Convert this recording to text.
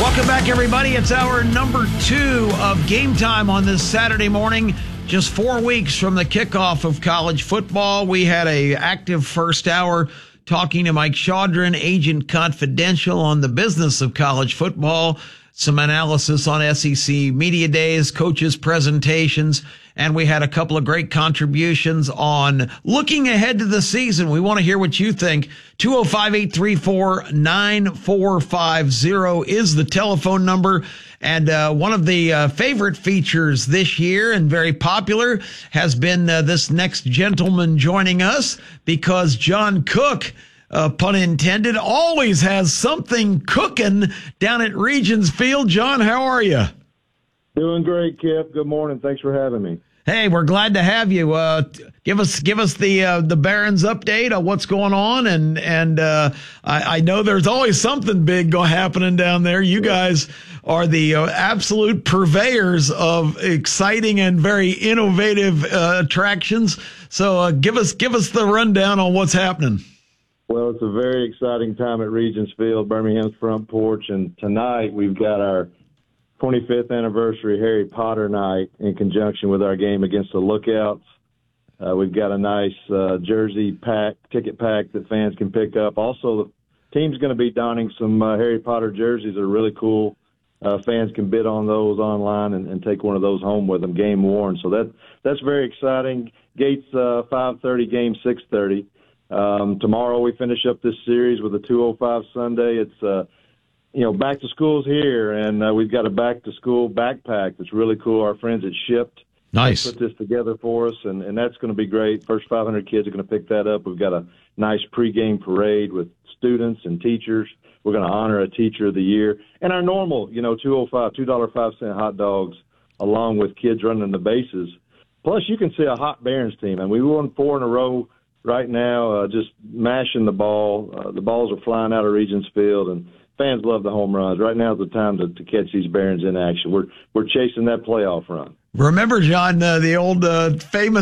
Welcome back, everybody. It's hour number 2 of Game Time on this Saturday morning. Just 4 weeks from the kickoff of college football. We had a active first hour talking to Mike Chaudron, Agent Confidential, on the business of college football, some analysis on SEC Media Days, coaches' presentations, and we had a couple of great contributions on looking ahead to the season. We want to hear what you think. 205-834-9450 is the telephone number. And one of the favorite features this year, and very popular, has been this next gentleman joining us, because John Cook, pun intended, always has something cooking down at Regions Field. John, how are you? Doing great, Kip. Good morning. Thanks for having me. Hey, we're glad to have you. Give us the Barons update on what's going on, and I know there's always something big happening down there. You guys are the absolute purveyors of exciting and very innovative attractions. So give us the rundown on what's happening. Well, it's a very exciting time at Regions Field, Birmingham's front porch, and tonight we've got our 25th anniversary Harry Potter night in conjunction with our game against the Lookouts. We've got a nice ticket pack that fans can pick up. Also, the team's going to be donning some Harry Potter jerseys that are really cool. Fans can bid on those online and take one of those home with them, game worn. So that's very exciting. Gates 5:30, game 6:30. Tomorrow we finish up this series with a 205 Sunday. It's back to school's here, and we've got a back-to-school backpack that's really cool. Our friends at Shipped put this together for us, and that's going to be great. First 500 kids are going to pick that up. We've got a nice pregame parade with students and teachers. We're going to honor a Teacher of the Year. And our normal, $2.05 hot dogs, along with kids running the bases. Plus, you can see a hot Barons team, and we won 4 in a row right now, just mashing the ball. The balls are flying out of Regions Field, and fans love the home runs. Right now is the time to catch these Barons in action. We're chasing that playoff run. Remember, John, the old famous